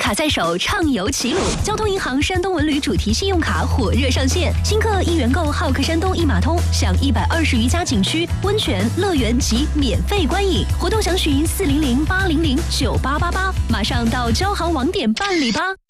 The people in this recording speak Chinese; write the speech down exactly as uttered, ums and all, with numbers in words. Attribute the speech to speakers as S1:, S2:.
S1: 卡在手，畅游齐鲁。交通银行山东文旅主题信用卡火热上线，新客一元购浩客山东一码通，享一百二十余家景区、温泉、乐园及免费观影。活动详询四零零八零零九八八八，马上到交行网点办理吧。